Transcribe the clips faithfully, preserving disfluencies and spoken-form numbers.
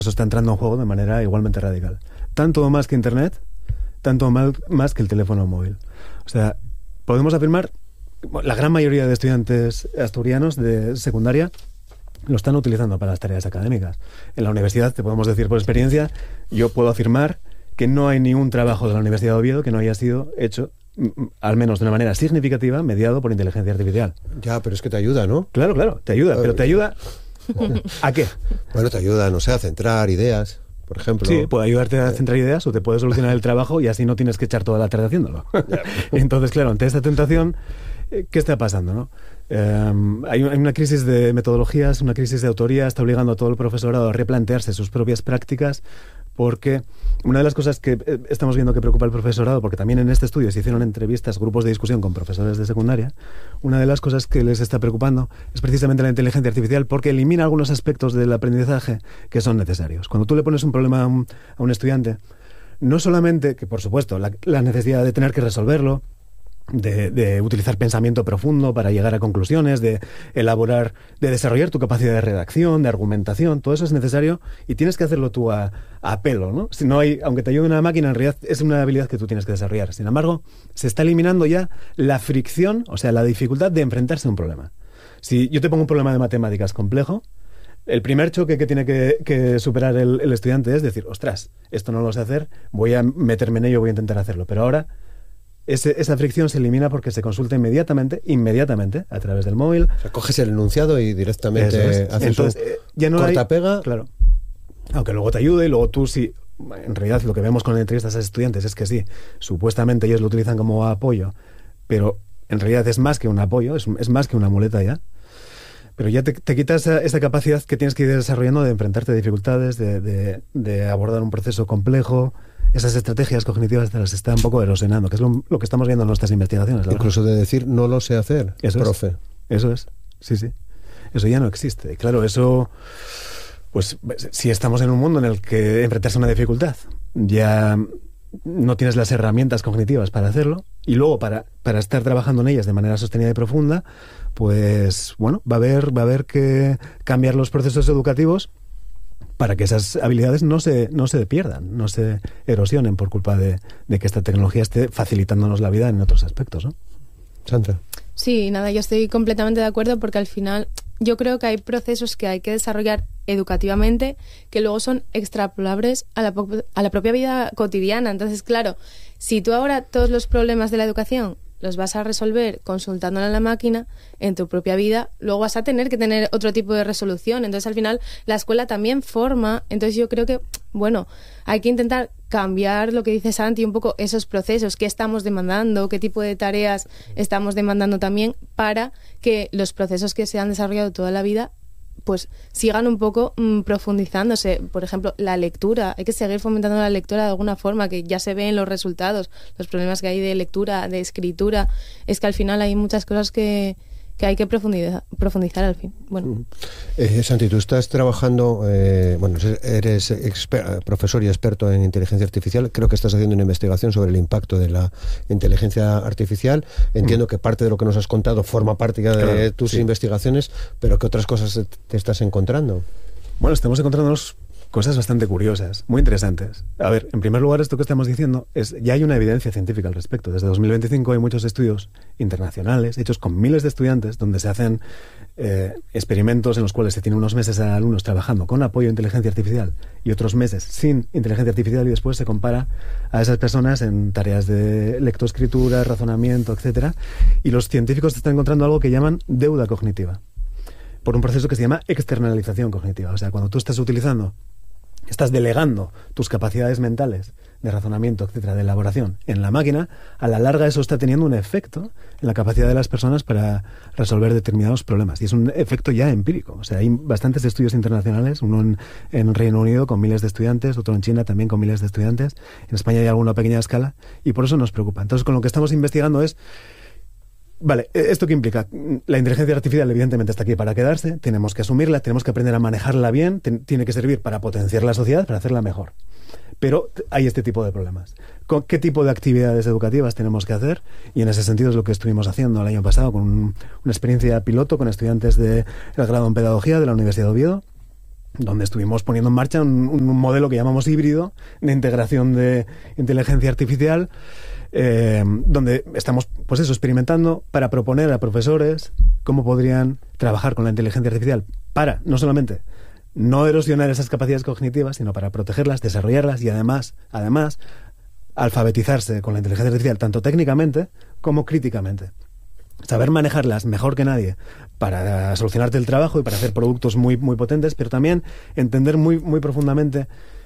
Eso está entrando en juego de manera igualmente radical. Tanto más que Internet, tanto mal, más que el teléfono móvil. O sea, podemos afirmar, la gran mayoría de estudiantes asturianos de secundaria lo están utilizando para las tareas académicas. En la universidad, te podemos decir por experiencia, yo puedo afirmar que no hay ni un trabajo de la Universidad de Oviedo que no haya sido hecho, al menos de una manera significativa, mediado por inteligencia artificial. Ya, pero es que te ayuda, ¿no? Claro, claro, te ayuda, pero te ayuda... ¿A qué? Bueno, te ayuda, no sé, a centrar ideas, por ejemplo. Sí, puede ayudarte a centrar ideas o te puede solucionar el trabajo y así no tienes que echar toda la tarde haciéndolo. Entonces, claro, ante esta tentación, ¿qué está pasando, no? Eh, hay una crisis de metodologías, una crisis de autoría, está obligando a todo el profesorado a replantearse sus propias prácticas, porque una de las cosas que estamos viendo que preocupa al profesorado, porque también en este estudio se hicieron entrevistas, grupos de discusión con profesores de secundaria, una de las cosas que les está preocupando es precisamente la inteligencia artificial, porque elimina algunos aspectos del aprendizaje que son necesarios. Cuando tú le pones un problema a un, a un estudiante, no solamente que, por supuesto, la, la necesidad de tener que resolverlo, De, de utilizar pensamiento profundo para llegar a conclusiones, de elaborar, de desarrollar tu capacidad de redacción, de argumentación, todo eso es necesario y tienes que hacerlo tú a, a pelo, ¿no? Si no hay, aunque te ayude una máquina, en realidad es una habilidad que tú tienes que desarrollar. Sin embargo, se está eliminando ya la fricción, o sea, la dificultad de enfrentarse a un problema. Si yo te pongo un problema de matemáticas complejo, el primer choque que tiene que, que superar el, el estudiante es decir, ostras, esto no lo sé hacer, voy a meterme en ello, voy a intentar hacerlo, pero ahora Ese, esa fricción se elimina porque se consulta inmediatamente, inmediatamente, a través del móvil. O sea, coges el enunciado y directamente es. haces Entonces, un eh, ya no corta hay, pega. Claro. Aunque luego te ayude y luego tú sí. En realidad lo que vemos con entrevistas a estudiantes es que sí, supuestamente ellos lo utilizan como apoyo, pero en realidad es más que un apoyo, es, es más que una muleta ya. Pero ya te, te quitas esa, esa capacidad que tienes que ir desarrollando de enfrentarte a dificultades, de, de, de abordar un proceso complejo. Esas estrategias cognitivas te las está un poco erosionando, que es lo, lo que estamos viendo en nuestras investigaciones. Incluso de decir, no lo sé hacer, eso profe. Es, eso es, sí, sí. Eso ya no existe. Y claro, eso, pues si estamos en un mundo en el que enfrentarse a una dificultad, ya no tienes las herramientas cognitivas para hacerlo, y luego para, para estar trabajando en ellas de manera sostenida y profunda, pues bueno, va a haber, va a haber que cambiar los procesos educativos para que esas habilidades no se, no se pierdan, no se erosionen por culpa de, de que esta tecnología esté facilitándonos la vida en otros aspectos, ¿no? Sandra. Sí, nada, yo estoy completamente de acuerdo porque al final yo creo que hay procesos que hay que desarrollar educativamente que luego son extrapolables a la, a la propia vida cotidiana. Entonces, claro, si tú ahora todos los problemas de la educación los vas a resolver consultándole a la máquina en tu propia vida, luego vas a tener que tener otro tipo de resolución. Entonces, al final, la escuela también forma. Entonces, yo creo que, bueno, hay que intentar cambiar lo que dice Santi, un poco esos procesos, qué estamos demandando, qué tipo de tareas estamos demandando también, para que los procesos que se han desarrollado toda la vida pues sigan un poco mmm, profundizándose. Por ejemplo, la lectura, hay que seguir fomentando la lectura de alguna forma, que ya se ve en los resultados, los problemas que hay de lectura, de escritura, es que al final hay muchas cosas que, que hay que profundizar, profundizar al fin. Bueno. Eh, Santi, tú estás trabajando, eh, bueno, eres exper- profesor y experto en inteligencia artificial. Creo que estás haciendo una investigación sobre el impacto de la inteligencia artificial. Entiendo mm. que parte de lo que nos has contado forma parte ya de claro, tus sí. investigaciones, pero ¿qué otras cosas te estás encontrando? Bueno, estamos encontrándonos cosas bastante curiosas, muy interesantes. A ver, en primer lugar, esto que estamos diciendo es, ya hay una evidencia científica al respecto. Desde dos mil veinticinco hay muchos estudios internacionales hechos con miles de estudiantes donde se hacen eh, experimentos en los cuales se tiene unos meses a alumnos trabajando con apoyo de inteligencia artificial y otros meses sin inteligencia artificial, y después se compara a esas personas en tareas de lectoescritura, razonamiento, etcétera. Y los científicos están encontrando algo que llaman deuda cognitiva, por un proceso que se llama externalización cognitiva. O sea, cuando tú estás utilizando estás delegando tus capacidades mentales de razonamiento, etcétera, de elaboración en la máquina, a la larga eso está teniendo un efecto en la capacidad de las personas para resolver determinados problemas. Y es un efecto ya empírico. O sea, hay bastantes estudios internacionales, uno en, en Reino Unido con miles de estudiantes, otro en China también con miles de estudiantes. En España hay alguna pequeña escala y por eso nos preocupa. Entonces, con lo que estamos investigando es, vale, ¿esto qué implica? La inteligencia artificial evidentemente está aquí para quedarse, tenemos que asumirla, tenemos que aprender a manejarla bien, ten, tiene que servir para potenciar la sociedad, para hacerla mejor. Pero hay este tipo de problemas. ¿Con qué tipo de actividades educativas tenemos que hacer? Y en ese sentido es lo que estuvimos haciendo el año pasado con un, una experiencia piloto con estudiantes del grado en Pedagogía de la Universidad de Oviedo, donde estuvimos poniendo en marcha un, un modelo que llamamos híbrido de integración de inteligencia artificial, eh, donde estamos, pues eso, experimentando para proponer a profesores cómo podrían trabajar con la inteligencia artificial para, no solamente no erosionar esas capacidades cognitivas, sino para protegerlas, desarrollarlas y además, además, alfabetizarse con la inteligencia artificial tanto técnicamente como críticamente. Saber manejarlas mejor que nadie para solucionarte el trabajo y para hacer productos muy, muy potentes, pero también entender muy, muy profundamente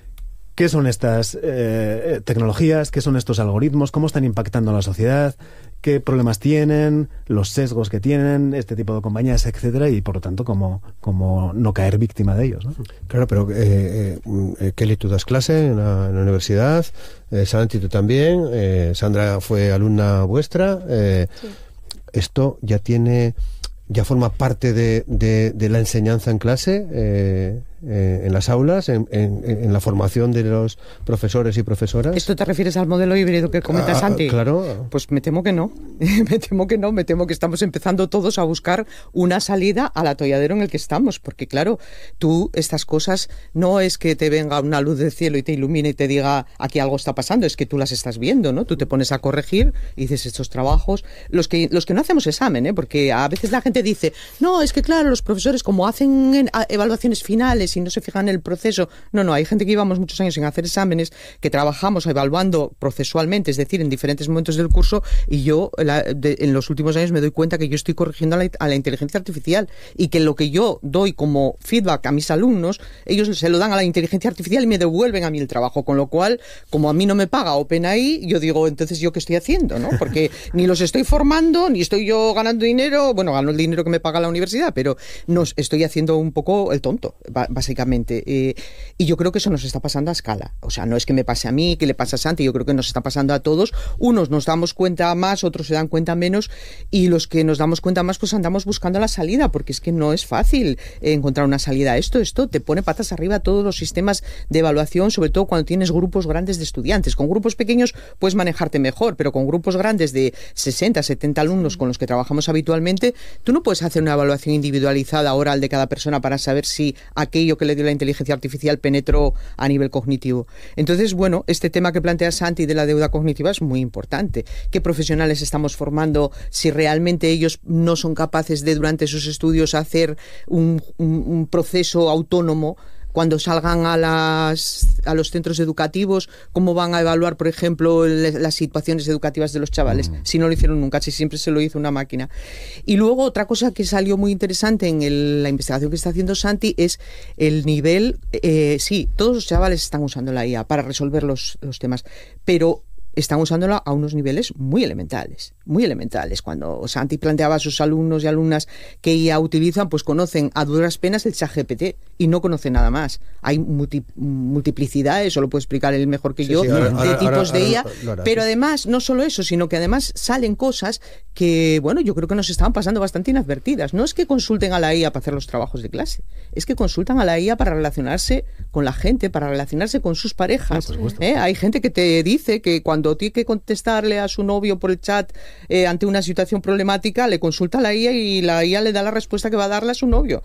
qué son estas eh, tecnologías, qué son estos algoritmos, cómo están impactando a la sociedad, qué problemas tienen, los sesgos que tienen este tipo de compañías, etcétera, y por lo tanto cómo, cómo no caer víctima de ellos, ¿no? Claro, pero eh, eh, Kelly, tú das clase en la, en la universidad, eh, Santi, tú también, eh, Sandra fue alumna vuestra. Eh, sí. Esto ya tiene, ya forma parte de, de, de la enseñanza en clase, eh, eh, en las aulas, en, en, en la formación de los profesores y profesoras. ¿Esto te refieres al modelo híbrido que comentas, Santi? Ah, claro. Pues me temo que no. me temo que no. Me temo que estamos empezando todos a buscar una salida al atolladero en el que estamos. Porque, claro, tú, estas cosas, no es que te venga una luz del cielo y te ilumine y te diga aquí algo está pasando, es que tú las estás viendo, ¿no? Tú te pones a corregir y dices estos trabajos, los que, los que no hacemos examen, ¿eh? Porque a veces la gente dice, no, es que claro, los profesores como hacen evaluaciones finales y no se fijan en el proceso. No, no, hay gente que llevamos muchos años sin hacer exámenes, que trabajamos evaluando procesualmente, es decir, en diferentes momentos del curso, y yo la, de, en los últimos años me doy cuenta que yo estoy corrigiendo a la, a la inteligencia artificial y que lo que yo doy como feedback a mis alumnos, ellos se lo dan a la inteligencia artificial y me devuelven a mí el trabajo, con lo cual, como a mí no me paga OpenAI, yo digo, entonces ¿yo qué estoy haciendo? ¿No? Porque ni los estoy formando, ni estoy yo ganando dinero, bueno, gano el dinero que me paga la universidad, pero no, estoy haciendo un poco el tonto, básicamente. Eh, y yo creo que eso nos está pasando a escala. O sea, no es que me pase a mí, que le pase a Santi, yo creo que nos está pasando a todos. Unos nos damos cuenta más, otros se dan cuenta menos, y los que nos damos cuenta más, pues andamos buscando la salida, porque es que no es fácil encontrar una salida a esto. Esto te pone patas arriba a todos los sistemas de evaluación, sobre todo cuando tienes grupos grandes de estudiantes. Con grupos pequeños puedes manejarte mejor, pero con grupos grandes de sesenta, setenta alumnos con los que trabajamos habitualmente, tú no puedes hacer una evaluación individualizada oral de cada persona para saber si aquello que le dio la inteligencia artificial penetró a nivel cognitivo. Entonces, bueno, este tema que plantea Santi de la deuda cognitiva es muy importante. ¿Qué profesionales estamos formando si realmente ellos no son capaces de, durante sus estudios, hacer un, un, un proceso autónomo? Cuando salgan a, las, a los centros educativos, ¿cómo van a evaluar, por ejemplo, las situaciones educativas de los chavales? Mm. Si no lo hicieron nunca, si siempre se lo hizo una máquina. Y luego otra cosa que salió muy interesante en el, la investigación que está haciendo Santi es el nivel, eh, sí, todos los chavales están usando la I A para resolver los, los temas, pero están usándola a unos niveles muy elementales, muy elementales. Cuando Santi planteaba a sus alumnos y alumnas que I A utilizan, pues conocen a duras penas el ChatGPT y no conocen nada más. Hay multi, multiplicidad, eso lo puede explicar él mejor que sí, yo, sí, ahora, de ahora, tipos ahora, de I A, ahora, ahora, pero además, no solo eso, sino que además salen cosas que, bueno, yo creo que nos estaban pasando bastante inadvertidas. No es que consulten a la I A para hacer los trabajos de clase, es que consultan a la I A para relacionarse con la gente, para relacionarse con sus parejas. Ah, ¿eh? Hay gente que te dice que cuando tiene que contestarle a su novio por el chat eh, ante una situación problemática, le consulta a la I A y la I A le da la respuesta que va a darle a su novio.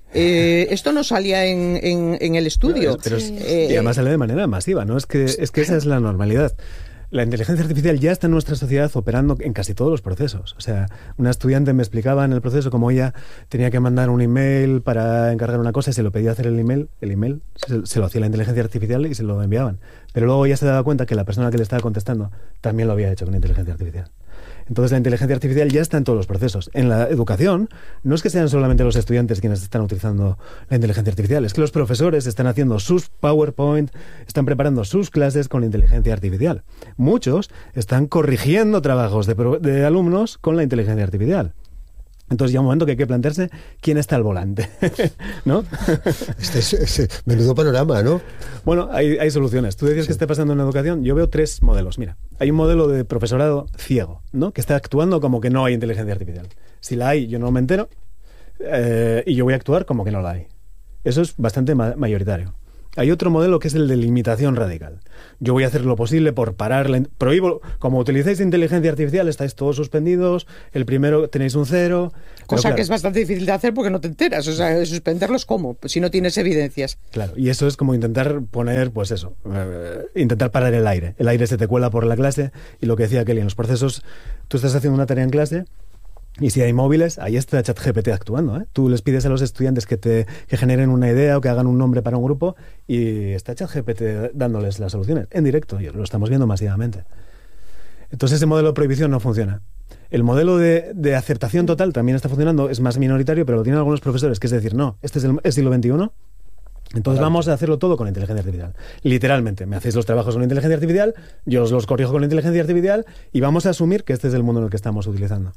Eh, esto no salía en, en, en el estudio. No, pero es, eh, y además sale de manera masiva, ¿no? Es que, es que esa es la normalidad. La inteligencia artificial ya está en nuestra sociedad operando en casi todos los procesos. O sea, una estudiante me explicaba en el proceso cómo ella tenía que mandar un email para encargar una cosa y se lo pedía hacer el email, el email se, se lo hacía la inteligencia artificial y se lo enviaban. Pero luego ella se daba cuenta que la persona que le estaba contestando también lo había hecho con inteligencia artificial. Entonces la inteligencia artificial ya está en todos los procesos. En la educación no es que sean solamente los estudiantes quienes están utilizando la inteligencia artificial, es que los profesores están haciendo sus PowerPoint, están preparando sus clases con la inteligencia artificial. Muchos están corrigiendo trabajos de, de alumnos con la inteligencia artificial. Entonces ya un momento que hay que plantearse quién está al volante, ¿no? Este es, es menudo panorama, ¿no? Bueno, hay, hay soluciones. Tú decías sí. que está pasando en la educación. Yo veo tres modelos. Mira, hay un modelo de profesorado ciego, ¿no? Que está actuando como que no hay inteligencia artificial. Si la hay, yo no me entero eh, y yo voy a actuar como que no la hay. Eso es bastante ma- mayoritario. Hay otro modelo que es el de limitación radical. Yo voy a hacer lo posible por parar, la, prohíbo, como utilicéis inteligencia artificial, estáis todos suspendidos, el primero tenéis un cero. Cosa claro, que es bastante difícil de hacer porque no te enteras, o sea, suspenderlos ¿cómo? Pues si no tienes evidencias. Claro, y eso es como intentar poner, pues eso, eh, intentar parar el aire. El aire se te cuela por la clase y lo que decía Kelly, en los procesos, tú estás haciendo una tarea en clase. Y si hay móviles, ahí está ChatGPT actuando, ¿eh? Tú les pides a los estudiantes que te que generen una idea o que hagan un nombre para un grupo y está ChatGPT dándoles las soluciones en directo, y lo estamos viendo masivamente. Entonces ese modelo de prohibición no funciona. El modelo de, de aceptación total también está funcionando, es más minoritario, pero lo tienen algunos profesores, que es decir, no, este es el, el siglo veintiuno, entonces vamos a hacerlo todo con inteligencia artificial. Literalmente, me hacéis los trabajos con inteligencia artificial, yo os los corrijo con inteligencia artificial y vamos a asumir que este es el mundo en el que estamos utilizando.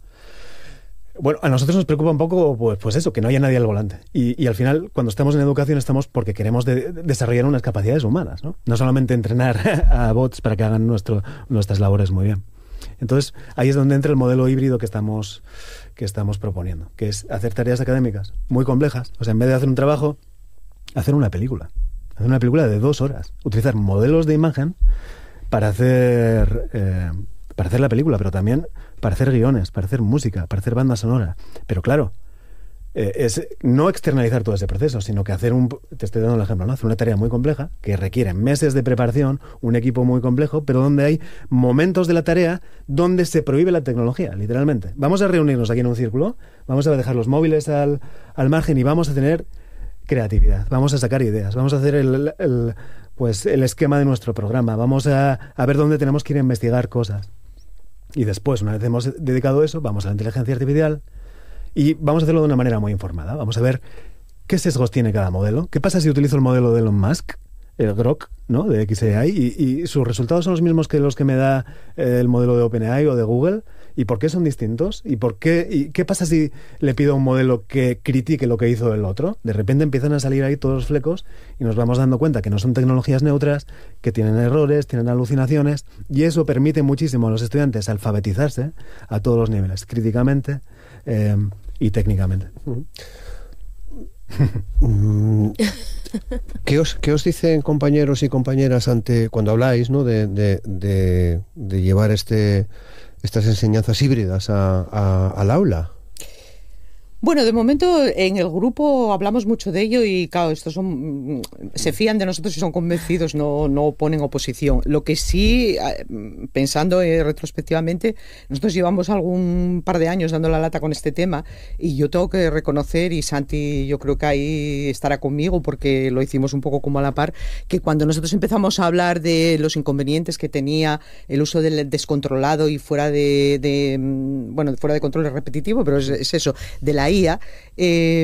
Bueno, a nosotros nos preocupa un poco, pues, pues eso, que no haya nadie al volante. Y, y al final, cuando estamos en educación, estamos porque queremos de, de desarrollar unas capacidades humanas, ¿no? No solamente entrenar a bots para que hagan nuestro, nuestras labores muy bien. Entonces, ahí es donde entra el modelo híbrido que estamos, que estamos proponiendo, que es hacer tareas académicas muy complejas. O sea, en vez de hacer un trabajo, hacer una película. Hacer una película de dos horas. Utilizar modelos de imagen para hacer... Eh, para hacer la película, pero también para hacer guiones, para hacer música, para hacer banda sonora. Pero claro, eh, es no externalizar todo ese proceso, sino que hacer un... Te estoy dando el ejemplo, ¿no? Hacer una tarea muy compleja, que requiere meses de preparación, un equipo muy complejo, pero donde hay momentos de la tarea donde se prohíbe la tecnología, literalmente. Vamos a reunirnos aquí en un círculo, vamos a dejar los móviles al, al margen y vamos a tener creatividad, vamos a sacar ideas, vamos a hacer el, el, pues, el esquema de nuestro programa, vamos a, a ver dónde tenemos que ir a investigar cosas. Y después, una vez hemos dedicado eso, vamos a la inteligencia artificial y vamos a hacerlo de una manera muy informada. Vamos a ver qué sesgos tiene cada modelo. ¿Qué pasa si utilizo el modelo de Elon Musk, el Grok, ¿no? De X A I, y, y sus resultados son los mismos que los que me da eh, el modelo de OpenAI o de Google? ¿Y por qué son distintos? ¿Y por qué y qué pasa si le pido a un modelo que critique lo que hizo el otro? De repente empiezan a salir ahí todos los flecos y nos vamos dando cuenta que no son tecnologías neutras, que tienen errores, tienen alucinaciones, y eso permite muchísimo a los estudiantes alfabetizarse a todos los niveles, críticamente eh, y técnicamente. ¿Qué os, ¿Qué os dicen compañeros y compañeras ante cuando habláis, ¿no? de, de, de, de llevar este estas enseñanzas híbridas a, a, al aula? Bueno, de momento en el grupo hablamos mucho de ello y claro, estos son se fían de nosotros y son convencidos, no, no ponen oposición. Lo que sí, pensando eh, retrospectivamente, nosotros llevamos algún par de años dando la lata con este tema y yo tengo que reconocer, y Santi yo creo que ahí estará conmigo porque lo hicimos un poco como a la par, que cuando nosotros empezamos a hablar de los inconvenientes que tenía el uso del descontrolado y fuera de, de bueno, fuera de control es repetitivo, pero es, es eso, de la I A, eh,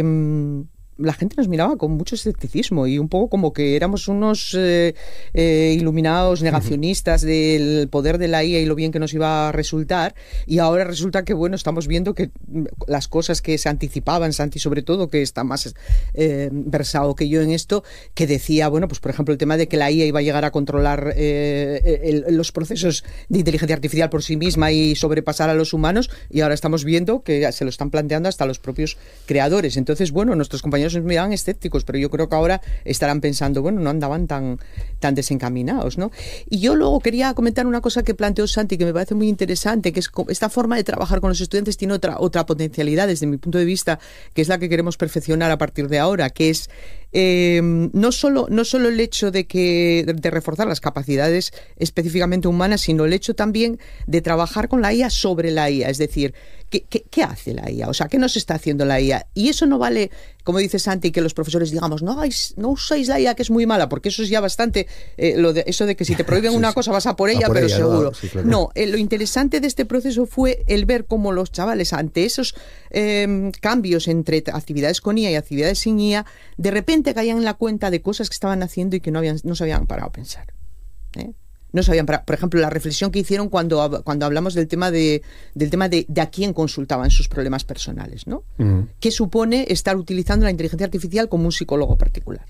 la gente nos miraba con mucho escepticismo y un poco como que éramos unos eh, eh, iluminados negacionistas uh-huh. del poder de la I A y lo bien que nos iba a resultar, y ahora resulta que bueno, estamos viendo que las cosas que se anticipaban, Santi sobre todo, que está más eh, versado que yo en esto, que decía, bueno, pues por ejemplo el tema de que la I A iba a llegar a controlar eh, el, los procesos de inteligencia artificial por sí misma y sobrepasar a los humanos, y ahora estamos viendo que se lo están planteando hasta los propios creadores. Entonces, bueno, nuestros compañeros nos miraban escépticos, pero yo creo que ahora estarán pensando, bueno, no andaban tan, tan desencaminados, ¿no? Y yo luego quería comentar una cosa que planteó Santi, que me parece muy interesante, que es esta forma de trabajar con los estudiantes tiene otra, otra potencialidad desde mi punto de vista, que es la que queremos perfeccionar a partir de ahora, que es eh, no solo, no solo el hecho de, que, de, de reforzar las capacidades específicamente humanas, sino el hecho también de trabajar con la I A sobre la I A, es decir, ¿qué, qué, qué hace la I A? O sea, ¿qué nos está haciendo la I A? Y eso no vale, como dice Santi, que los profesores digamos, no hagáis, no usáis la I A que es muy mala, porque eso es ya bastante, eh, lo de, eso de que si te prohíben sí, una sí. cosa vas a por ella, a por pero ella, seguro. No, sí, claro. no eh, lo interesante de este proceso fue el ver cómo los chavales, ante esos eh, cambios entre actividades con I A y actividades sin I A, de repente caían en la cuenta de cosas que estaban haciendo y que no, habían, no se habían parado a pensar. ¿eh? No sabían, por ejemplo, la reflexión que hicieron cuando, cuando hablamos del tema de del tema de, de a quién consultaban sus problemas personales, ¿no? Uh-huh. ¿Qué supone estar utilizando la inteligencia artificial como un psicólogo particular?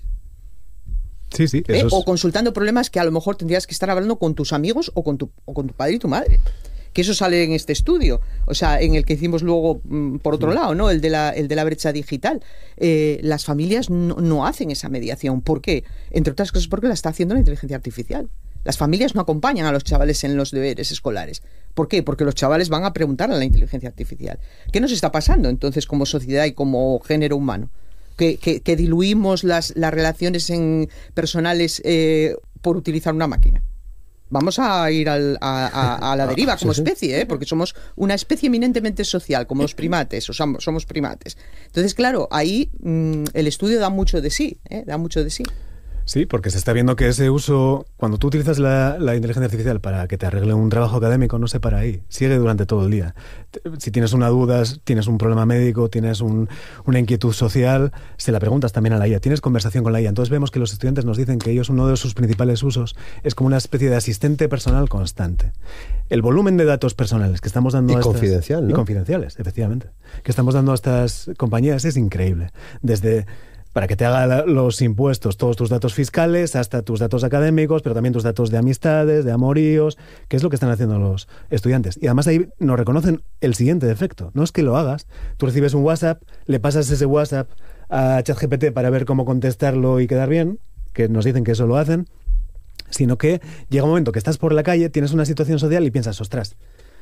Sí, sí. ¿Eh? Eso es... O consultando problemas que a lo mejor tendrías que estar hablando con tus amigos o con tu, o con tu padre y tu madre. que eso sale en este estudio, o sea, en el que hicimos luego mm, por otro lado, ¿no? El de la, el de la brecha digital. Eh, las familias no, no hacen esa mediación. ¿Por qué? Entre otras cosas porque la está haciendo la inteligencia artificial. Las familias no acompañan a los chavales en los deberes escolares. ¿Por qué? Porque los chavales van a preguntar a la inteligencia artificial. ¿Qué nos está pasando entonces como sociedad y como género humano? Que, que, que diluimos las, las relaciones en personales eh, por utilizar una máquina. Vamos a ir al, a, a, a la deriva como especie, ¿eh? Porque somos una especie eminentemente social, como los primates, o somos, somos primates. Entonces, claro, ahí mmm, el estudio da mucho de sí, ¿eh? da mucho de sí. Sí, porque se está viendo que ese uso, cuando tú utilizas la, la inteligencia artificial para que te arregle un trabajo académico, no se para ahí, sigue durante todo el día. Si tienes una duda, tienes un problema médico, tienes un, una inquietud social, se la preguntas también a la I A, tienes conversación con la I A. Entonces vemos que los estudiantes nos dicen que ellos, uno de sus principales usos es como una especie de asistente personal constante. El volumen de datos personales que estamos dando y a estas, confidencial, ¿no? Y confidenciales, efectivamente, que estamos dando a estas compañías es increíble. Desde para que te haga los impuestos, todos tus datos fiscales, hasta tus datos académicos, pero también tus datos de amistades, de amoríos, que es lo que están haciendo los estudiantes. Y además ahí nos reconocen el siguiente defecto. No es que lo hagas, tú recibes un WhatsApp, le pasas ese WhatsApp a ChatGPT para ver cómo contestarlo y quedar bien, que nos dicen que eso lo hacen, sino que llega un momento que estás por la calle, tienes una situación social y piensas, ostras,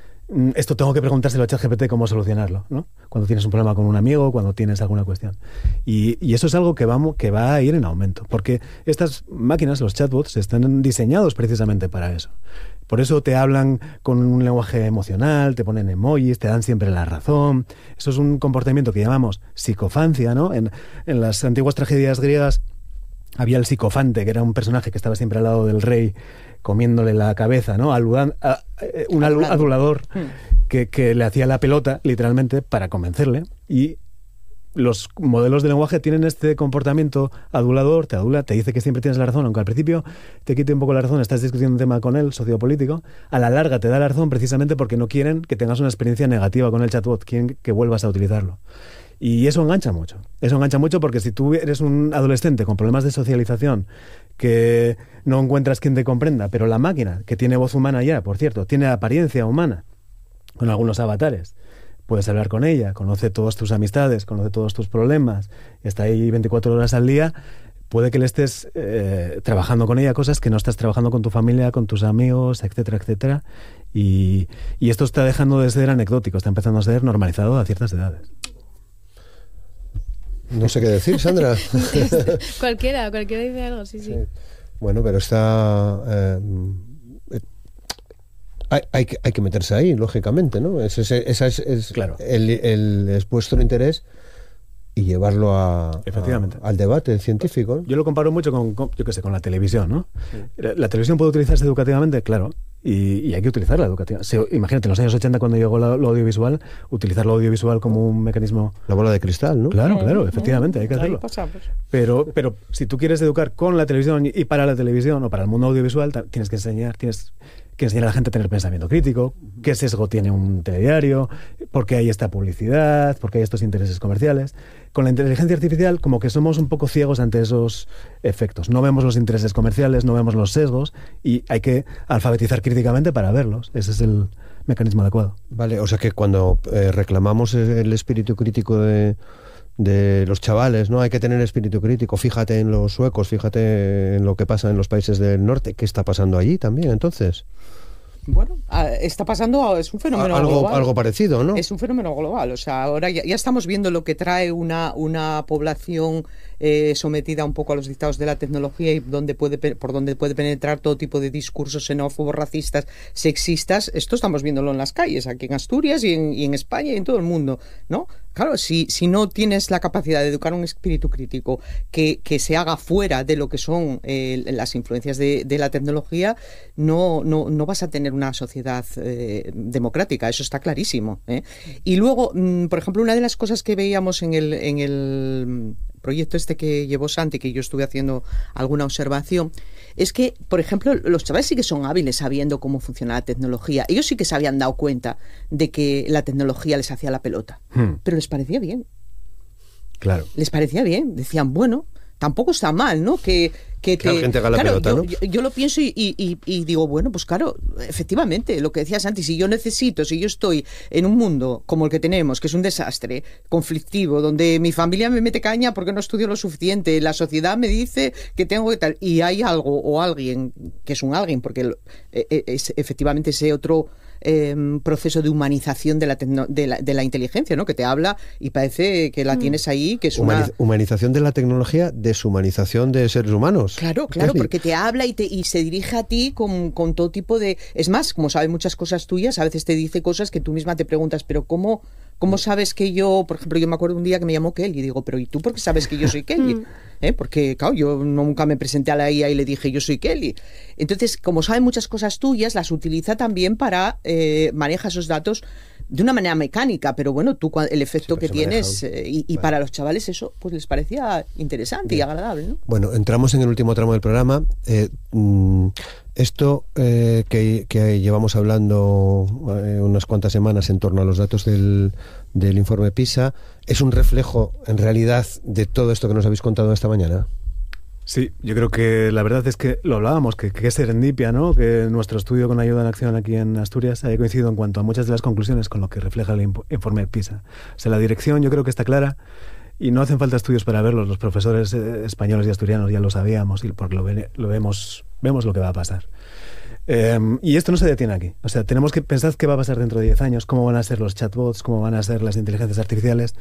esto tengo que preguntárselo a ChatGPT cómo solucionarlo, ¿no? Cuando tienes un problema con un amigo, cuando tienes alguna cuestión. Y, y eso es algo que, vamos, que va a ir en aumento, porque estas máquinas, los chatbots, están diseñados precisamente para eso. Por eso te hablan con un lenguaje emocional, te ponen emojis, te dan siempre la razón. Eso es un comportamiento que llamamos psicofancia, ¿no? En, en las antiguas tragedias griegas había el psicofante, que era un personaje que estaba siempre al lado del rey, comiéndole la cabeza, ¿no? Aludan, a, a, un Adulado. adulador mm. que, que le hacía la pelota, literalmente, para convencerle. Y los modelos de lenguaje tienen este comportamiento adulador, te adula, te dice que siempre tienes la razón, aunque al principio te quite un poco la razón, estás discutiendo un tema con él, sociopolítico, a la larga te da la razón precisamente porque no quieren que tengas una experiencia negativa con el chatbot, quieren que vuelvas a utilizarlo. Y eso engancha mucho. Eso engancha mucho porque si tú eres un adolescente con problemas de socialización, que no encuentras quien te comprenda, pero la máquina, que tiene voz humana ya, por cierto, tiene apariencia humana, con algunos avatares, puedes hablar con ella, conoce todas tus amistades, conoce todos tus problemas, está ahí veinticuatro horas al día, puede que le estés eh, trabajando con ella cosas que no estás trabajando con tu familia, con tus amigos, etcétera, etcétera. Y, y esto está dejando de ser anecdótico, está empezando a ser normalizado a ciertas edades. No sé qué decir, Sandra. cualquiera, cualquiera dice algo, sí, sí. sí. Bueno, pero está... Eh, hay, hay, que, hay que meterse ahí, lógicamente, ¿no? Ese, ese, esa es, es claro. el, el, es vuestro interés y llevarlo a, Efectivamente. a, al debate científico. Yo lo comparo mucho con, con, yo qué sé, con la televisión, ¿no? Sí. La, la televisión puede utilizarse educativamente, claro, y, y hay que utilizarla educativamente. Se, imagínate, en los años ochenta, cuando llegó lo, lo audiovisual, utilizar lo audiovisual como un mecanismo... La bola de cristal, ¿no? Claro, claro, efectivamente, hay que hacerlo. Pero, pero si tú quieres educar con la televisión y para la televisión o para el mundo audiovisual, tienes que enseñar, tienes... que enseñar a la gente a tener pensamiento crítico, qué sesgo tiene un telediario, por qué hay esta publicidad, por qué hay estos intereses comerciales. Con la inteligencia artificial, como que somos un poco ciegos ante esos efectos. No vemos los intereses comerciales, no vemos los sesgos y hay que alfabetizar críticamente para verlos. Ese es el mecanismo adecuado. Vale, o sea que cuando eh, reclamamos el espíritu crítico de... de los chavales, ¿no? Hay que tener espíritu crítico. Fíjate en los suecos, fíjate en lo que pasa en los países del norte. ¿Qué está pasando allí también, entonces? Bueno, está pasando, es un fenómeno algo, global. Algo parecido, ¿no? Es un fenómeno global. O sea, ahora ya, ya estamos viendo lo que trae una, una población eh, sometida un poco a los dictados de la tecnología y donde puede, por donde puede penetrar todo tipo de discursos xenófobos, racistas, sexistas. Esto estamos viéndolo en las calles, aquí en Asturias y en, y en España y en todo el mundo, ¿no? Claro, si, si no tienes la capacidad de educar un espíritu crítico que, que se haga fuera de lo que son eh, las influencias de, de la tecnología, no, no, no vas a tener una sociedad eh, democrática, eso está clarísimo, ¿eh? Y luego, mmm, por ejemplo, una de las cosas que veíamos en el, en el proyecto este que llevó Santi, que yo estuve haciendo alguna observación, es que, por ejemplo, los chavales sí que son hábiles sabiendo cómo funciona la tecnología. Ellos sí que se habían dado cuenta de que la tecnología les hacía la pelota, hmm. pero les parecía bien. Claro. Les parecía bien. Decían, bueno, tampoco está mal, ¿no? Que, que, que te, gente haga la claro, pelota, yo, ¿no? yo, yo lo pienso y, y, y digo, bueno, pues claro, efectivamente, lo que decías antes, si yo necesito, si yo estoy en un mundo como el que tenemos, que es un desastre, conflictivo, donde mi familia me mete caña porque no estudio lo suficiente, la sociedad me dice que tengo que tal, y hay algo o alguien, que es un alguien, porque es efectivamente ese otro eh, proceso de humanización de la, tecno, de, la, de la inteligencia, ¿no? Que te habla y parece que la tienes ahí, que es Humaniz, una... Humanización de la tecnología, deshumanización de seres humanos. Claro, claro, Casi. Porque te habla y, te, y se dirige a ti con, con todo tipo de... Es más, como sabe muchas cosas tuyas, a veces te dice cosas que tú misma te preguntas, pero ¿cómo, cómo sabes que yo... Por ejemplo, yo me acuerdo un día que me llamó Kelly y digo, pero ¿y tú por qué sabes que yo soy Kelly? ¿Eh? Porque, claro, yo nunca me presenté a la I A y le dije, yo soy Kelly. Entonces, como sabe muchas cosas tuyas, las utiliza también para... Eh, maneja esos datos de una manera mecánica, pero bueno, tú el efecto sí, que tienes eh, y, y vale. Para los chavales eso pues les parecía interesante Bien. Y agradable, ¿no? Bueno, entramos en el último tramo del programa. Eh, mm, esto eh, que, que llevamos hablando eh, unas cuantas semanas en torno a los datos del, del informe PISA, ¿es un reflejo en realidad de todo esto que nos habéis contado esta mañana? Sí, yo creo que la verdad es que lo hablábamos, que, que es serendipia, ¿no? Que nuestro estudio con Ayuda en Acción aquí en Asturias haya coincidido en cuanto a muchas de las conclusiones con lo que refleja el informe PISA. O sea, la dirección yo creo que está clara y no hacen falta estudios para verlos. Los profesores eh, españoles y asturianos ya lo sabíamos y porque lo, ve, lo vemos, vemos lo que va a pasar. Eh, y esto no se detiene aquí. O sea, tenemos que pensar qué va a pasar dentro de diez años, cómo van a ser los chatbots, cómo van a ser las inteligencias artificiales.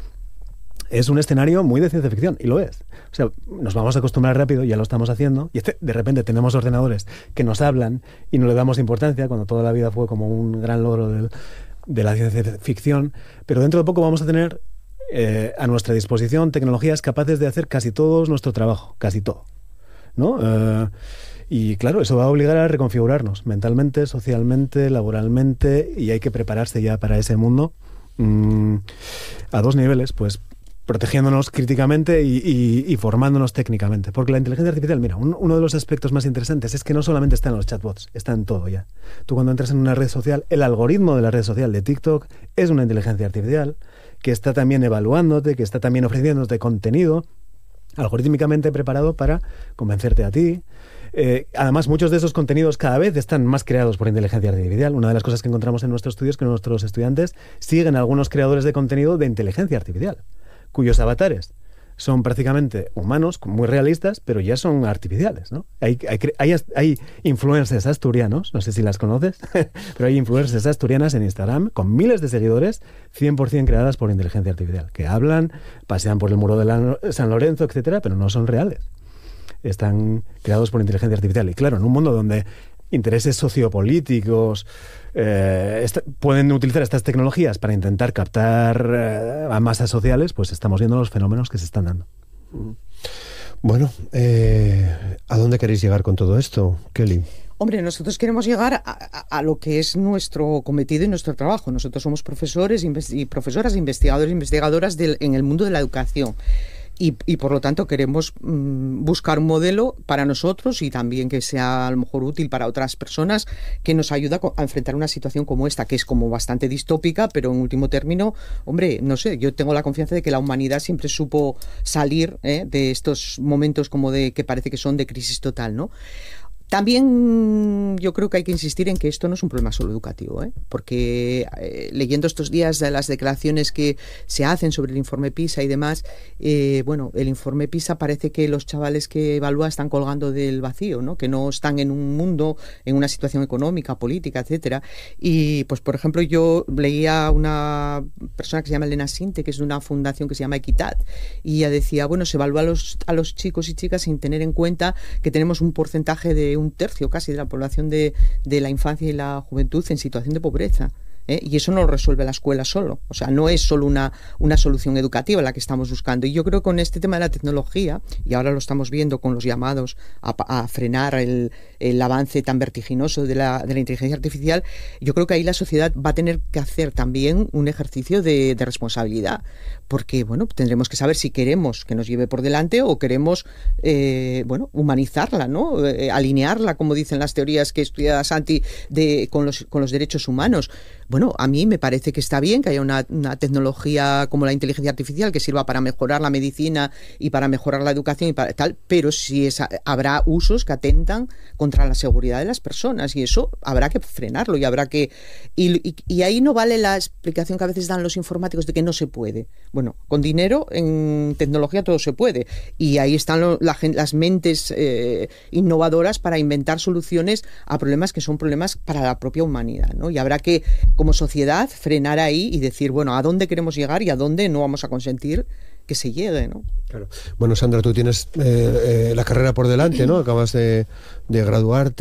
Es un escenario muy de ciencia ficción, y lo es. O sea, nos vamos a acostumbrar rápido, ya lo estamos haciendo, y este, de repente tenemos ordenadores que nos hablan y no le damos importancia, cuando toda la vida fue como un gran logro del, de la ciencia ficción, pero dentro de poco vamos a tener eh, a nuestra disposición tecnologías capaces de hacer casi todo nuestro trabajo, casi todo, ¿no? Eh, y claro, eso va a obligar a reconfigurarnos mentalmente, socialmente, laboralmente, y hay que prepararse ya para ese mundo mmm, a dos niveles, pues protegiéndonos críticamente y, y, y formándonos técnicamente. Porque la inteligencia artificial, mira, un, uno de los aspectos más interesantes es que no solamente está en los chatbots, está en todo ya. Tú cuando entras en una red social, el algoritmo de la red social de TikTok es una inteligencia artificial que está también evaluándote, que está también ofreciéndote contenido algorítmicamente preparado para convencerte a ti. Eh, además, muchos de esos contenidos cada vez están más creados por inteligencia artificial. Una de las cosas que encontramos en nuestros estudios es que nuestros estudiantes siguen a algunos creadores de contenido de inteligencia artificial, cuyos avatares son prácticamente humanos, muy realistas, pero ya son artificiales, ¿no? Hay, hay, hay, hay influencers asturianos, no sé si las conoces, pero hay influencers asturianas en Instagram con miles de seguidores, cien por ciento creadas por inteligencia artificial, que hablan, pasean por el muro de la, San Lorenzo, etcétera, pero no son reales. Están creados por inteligencia artificial. Y claro, en un mundo donde intereses sociopolíticos eh, est- pueden utilizar estas tecnologías para intentar captar eh, a masas sociales, pues estamos viendo los fenómenos que se están dando. Bueno, eh, ¿a dónde queréis llegar con todo esto, Kelly? Hombre, nosotros queremos llegar a, a, a lo que es nuestro cometido y nuestro trabajo. Nosotros somos profesores y profesoras, investigadores e investigadoras del, en el mundo de la educación. Y, y por lo tanto queremos mmm, buscar un modelo para nosotros y también que sea a lo mejor útil para otras personas, que nos ayuda a enfrentar una situación como esta, que es como bastante distópica, pero en último término, hombre, no sé, yo tengo la confianza de que la humanidad siempre supo salir ¿eh? de estos momentos como de que parece que son de crisis total, ¿no? También yo creo que hay que insistir en que esto no es un problema solo educativo, ¿eh? Porque eh, leyendo estos días de las declaraciones que se hacen sobre el informe PISA y demás, eh, bueno, el informe PISA parece que los chavales que evalúa están colgando del vacío, ¿no? Que no están en un mundo, en una situación económica, política, etcétera. Y pues por ejemplo yo leía a una persona que se llama Elena Sinte, que es de una fundación que se llama Equitad, y ella decía, bueno, se evalúa a los, a los chicos y chicas sin tener en cuenta que tenemos un porcentaje de un tercio casi de la población de, de la infancia y la juventud en situación de pobreza. ¿eh? Y eso no lo resuelve la escuela solo. O sea, no es solo una, una solución educativa la que estamos buscando. Y yo creo que con este tema de la tecnología, y ahora lo estamos viendo con los llamados a, a frenar el, el avance tan vertiginoso de la, de la inteligencia artificial, yo creo que ahí la sociedad va a tener que hacer también un ejercicio de, de responsabilidad. Porque, bueno, tendremos que saber si queremos que nos lleve por delante o queremos, eh, bueno, humanizarla, ¿no? Eh, alinearla, como dicen las teorías que estudia Santi, de, con, los, con los derechos humanos. bueno, a mí me parece que está bien que haya una, una tecnología como la inteligencia artificial que sirva para mejorar la medicina y para mejorar la educación y para tal, pero sí es, habrá usos que atentan contra la seguridad de las personas y eso habrá que frenarlo y habrá que... Y, y, y ahí no vale la explicación que a veces dan los informáticos de que no se puede. Bueno, con dinero en tecnología todo se puede y ahí están lo, la, las mentes eh, innovadoras para inventar soluciones a problemas que son problemas para la propia humanidad, ¿no? Y habrá que, como sociedad, frenar ahí y decir, bueno, ¿a dónde queremos llegar y a dónde no vamos a consentir que se llegue, ¿no? Claro. Bueno, Sandra, tú tienes eh, eh, la carrera por delante, ¿no? Acabas de, de graduarte.